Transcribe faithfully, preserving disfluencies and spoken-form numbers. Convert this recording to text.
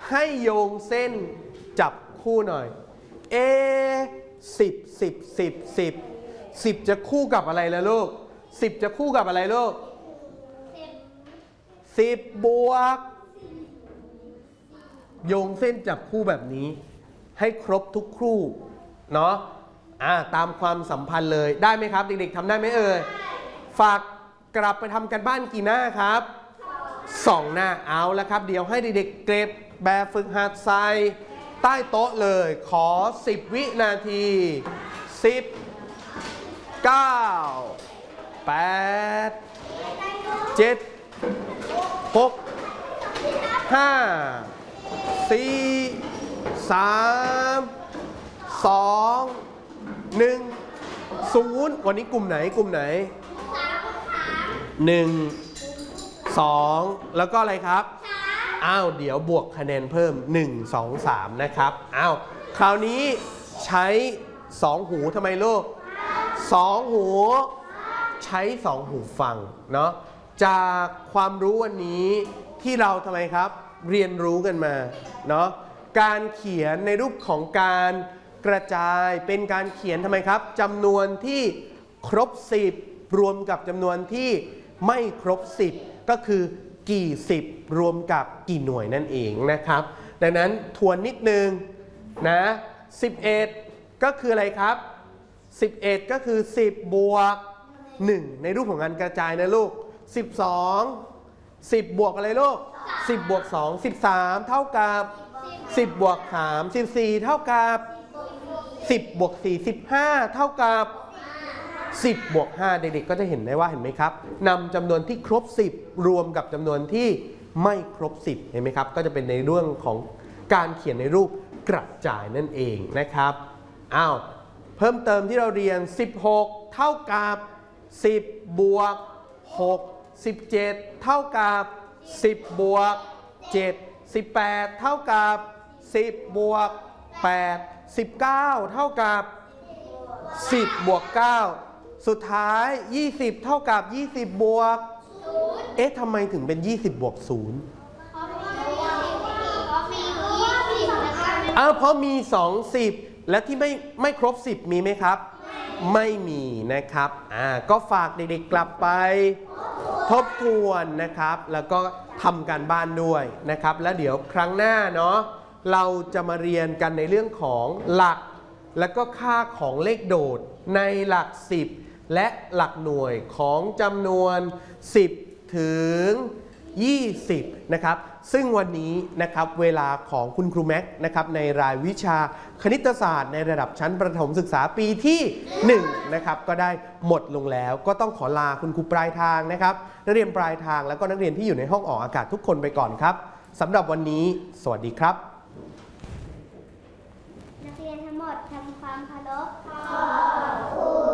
ให้โยงเส้นจับคู่หน่อยเอสิบสิบสิบสิบสิบจะคู่กับอะไรล่ะลูกสิบจะคู่กับอะไรลูกสิบบวกโยงเส้นจับคู่แบบนี้ให้ครบทุกคู่เนาะอ่าตามความสัมพันธ์เลยได้ไหมครับเด็กๆทำได้ไหมเอ่ยฝากกลับไปทำกันบ้านกี่หน้าครับสองหน้าเอาแล้วครับเดี๋ยวให้เด็กๆเก็บแบบฝึกหัดใส่ใต้โต๊ะเลยขอสิบวินาทีสิบ เก้า แปด เจ็ด หก ห้า สี่ สาม สอง หนึ่ง ศูนย์วันนี้กลุ่มไหนกลุ่มไหนหนึ่ง สองแล้วก็อะไรครับอ้าวเดี๋ยวบวกคะแนนเพิ่มหนึ่ง สอง สามนะครับอ้าวคราวนี้ใช้สองหูทำไมลูกสองหูใช้สองหูฟังเนาะจากความรู้วันนี้ที่เราทำไมครับเรียนรู้กันมาเนาะการเขียนในรูปของการกระจายเป็นการเขียนทำไมครับจำนวนที่ครบสิบรวมกับจำนวนที่ไม่ครบสิบก็คือกี่สิบรวมกับกี่หน่วยนั่นเองนะครับดังนั้นทวนนิดนึงนะสิบเอ็ดก็คืออะไรครับสิบเอ็ดก็คือสิบบวกหนึ่งในรูปของการกระจายนะลูกสิบสอง สิบบวกอะไรลูกสิบบวกสอง สิบสามเท่ากับสิบบวกสาม สิบสี่เท่ากับสิบบวกสี่ สิบห้าเท่ากับสิบบวกห้าเด็กๆก็จะเห็นได้ว่าเห็นไหมครับนำจำนวนที่ครบสิบรวมกับจำนวนที่ไม่ครบสิบเห็นไหมครับก็จะเป็นในเรื่องของการเขียนในรูปกระจายนั่นเองนะครับอ้าวเพิ่มเติมที่เราเรียนสิบหกเท่ากับสิบบวกหก สิบเจ็ดเท่ากับสิบบวกเจ็ด สิบแปดเท่ากับสิบบวกแปด สิบเก้าเท่ากับสิบบวกเก้าสุดท้ายยี่สิบเท่ากับยี่สิบบวกเอ๊ะทำไมถึงเป็นยี่สิบบวกศูนย์อ้าวเพราะมีสองสิบและที่ไม่ไม่ครบสิบมีไหมครับไม่มีนะครับอ่าก็ฝากเด็กๆกลับไปทบทวนนะครับแล้วก็ทำการบ้านด้วยนะครับแล้วเดี๋ยวครั้งหน้าเนาะเราจะมาเรียนกันในเรื่องของหลักและก็ค่าของเลขโดดในหลักสิบและหลักหน่วยของจำนวนสิบถึงยี่สิบนะครับซึ่งวันนี้นะครับเวลาของคุณครูแม็กนะครับในรายวิชาคณิตศาสตร์ในระดับชั้นประถมศึกษาปีที่หนึ่งนะครับก็ได้หมดลงแล้วก็ต้องขอลาคุณครูปลายทางนะครับนักเรียนปลายทางแล้วก็นักเรียนที่อยู่ในห้องออกอากาศทุกคนไปก่อนครับสำหรับวันนี้สวัสดีครับนักเรียนทั้งหมดทำความเคารพขอบคุณ